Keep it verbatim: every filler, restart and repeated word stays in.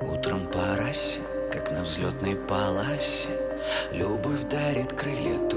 Утром по расе, как на взлетной полосе, любовь дарит крылья